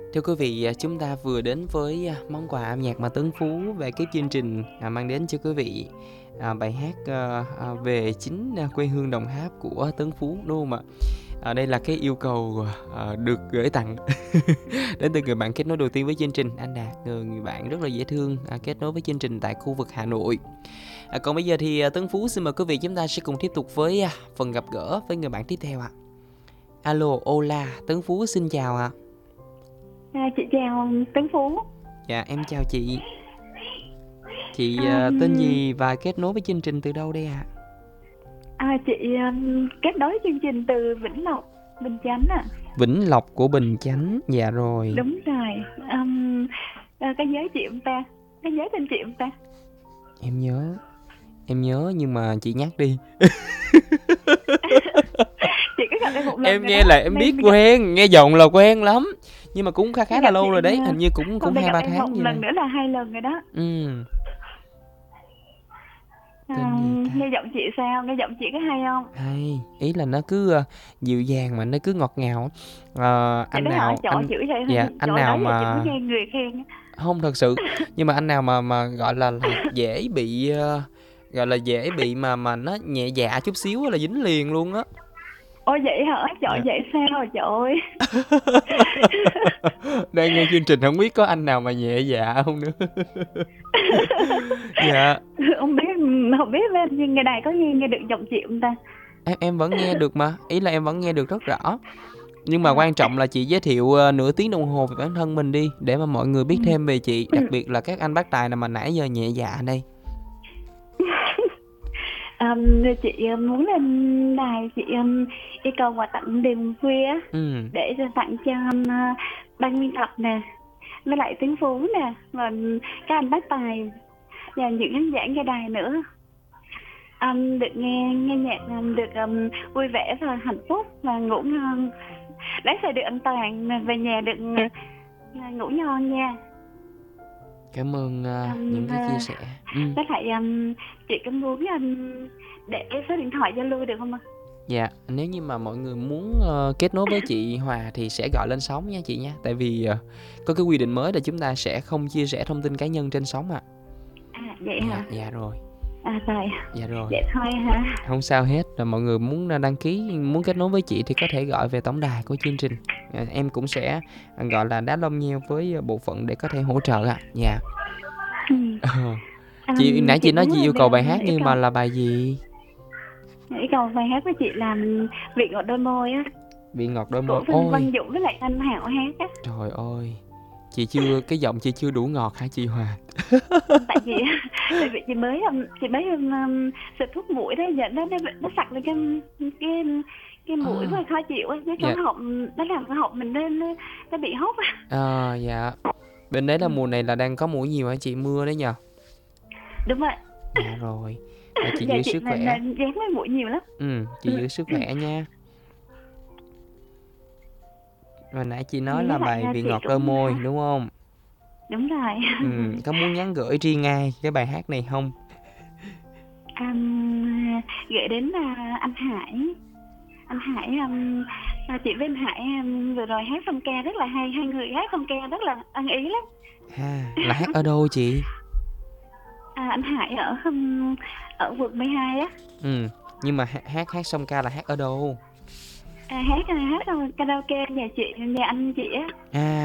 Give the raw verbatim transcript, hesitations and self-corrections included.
Thưa quý vị, à, chúng ta vừa đến với à, món quà âm nhạc mà Tuấn Phú về cái chương trình à, mang đến cho quý vị à, bài hát à, à, về chính à, quê hương Đồng Tháp của Tuấn Phú, đúng không ạ? À, đây là cái yêu cầu à, được gửi tặng đến từ người bạn kết nối đầu tiên với chương trình, anh Đạt, người, người bạn rất là dễ thương à, kết nối với chương trình tại khu vực Hà Nội. À, còn bây giờ thì à, Tuấn Phú xin mời quý vị chúng ta sẽ cùng tiếp tục với à, phần gặp gỡ với người bạn tiếp theo ạ. Alo, Ola, Tuấn Phú xin chào ạ. À, chị chào Tuấn Phú. Dạ, em chào chị. Chị À, uh, tên gì và kết nối với chương trình từ đâu đây ạ? À? à, chị um, kết nối chương trình từ Vĩnh Lộc, Bình Chánh ạ. À. Vĩnh Lộc của Bình Chánh, dạ rồi. Đúng rồi. Um, à, cái giới chị ông ta, cái giới tên chị ông ta. Em nhớ, em nhớ nhưng mà chị nhắc đi. Chị có gặp em một lần em nghe đó. là em biết quen, gặp... nghe giọng là quen lắm. Nhưng mà cũng khá khá là lâu rồi đấy, hình như cũng cũng hai ba tháng một gì lần này. nữa là hai lần rồi đó. Ừ. À, nghe giọng chị sao? Nghe giọng chị có hay không? Hay, ý là nó cứ uh, dịu dàng mà nó cứ ngọt ngào. Uh, anh nào anh chữ vậy dạ anh nào mà nghe người khen. Không thật sự, nhưng mà anh nào mà mà gọi là, là dễ bị uh, gọi là dễ bị mà mà nó nhẹ dạ chút xíu là dính liền luôn á. Ôi vậy hả? Trời dạ. Vậy sao rồi trời ơi. Đang nghe chương trình không biết có anh nào mà nhẹ dạ không nữa. Dạ. Không biết không biết nhưng ngày này có nghe nghe được giọng chị không ta? Em em vẫn nghe được mà, ý là em vẫn nghe được rất rõ. Nhưng mà à. quan trọng là chị giới thiệu uh, nửa tiếng đồng hồ về bản thân mình đi, để mà mọi người biết ừ. thêm về chị, đặc biệt là các anh bác tài nào mà nãy giờ nhẹ dạ đây. Um, chị muốn lên đài, chị um, yêu cầu quà tặng đêm khuya ừ. để tặng cho um, ban biên tập nè, với lại Tuấn Phú nè, và các anh bác tài và những khán giả nghe đài nữa. Um, được nghe nghe nhạc um, được um, vui vẻ và hạnh phúc và ngủ ngon, lái xe được an toàn, về nhà được uh, ngủ ngon nha. Cảm ơn uh, um, những cái chia sẻ. Ừ. Với lại um, chị có muốn um, để số điện thoại Zalo được không ạ? Dạ, nếu như mà mọi người muốn uh, kết nối với chị Hòa thì sẽ gọi lên sóng nha chị nha. Tại vì uh, có cái quy định mới là chúng ta sẽ không chia sẻ thông tin cá nhân trên sóng ạ. À. à vậy dạ, hả? Dạ rồi. À rồi. Dạ rồi. Vậy thôi hả? Không sao hết. Rồi mọi người muốn đăng ký, muốn kết nối với chị thì có thể gọi về tổng đài của chương trình. À, em cũng sẽ gọi là đá lông nheo với bộ phận để có thể hỗ trợ ạ. À. Dạ. Ừ. À, chị nãy chị, chị nói chị yêu cầu bài hát nhưng cầu... mà là bài gì? Yêu cầu bài hát của chị là Vị Ngọt Đôi Môi á. Vị Ngọt Đôi Môi. Của Phương Văn Dũng với lại anh Hạo hát á. Trời ơi. Chị chưa, cái giọng chị chưa đủ ngọt hả chị Hòa? Tại vì tại vì chị mới chị mới um, xịt thuốc mũi đấy, giờ nó nó, nó sặc lên cái cái cái mũi à. Và khó chịu á, cái dạ. họng nó làm cái họng mình lên nó, nó bị hốt á. À dạ. Bên đấy là mùa này là đang có muỗi nhiều hả chị, mưa đấy nhờ? Đúng rồi. Dạ rồi. À, chị dạ, giữ chị sức khỏe. Dán với mũi nhiều lắm. Ừ, chị giữ sức khỏe nha. Rồi nãy chị nói là bài Vị Ngọt Đôi Môi đúng không? Đúng rồi. Ừ, có muốn nhắn gửi riêng ai cái bài hát này không? Um, gửi đến uh, anh Hải. Anh Hải, um, chị với anh Hải um, vừa rồi hát song ca rất là hay, hai người hát song ca rất là ăn ý lắm. À, là hát ở đâu chị? À, anh Hải ở um, ở quận mười hai á. Ừ, nhưng mà hát hát song ca là hát ở đâu? À, hát hát karaoke nhà chị, nhà anh chị á. À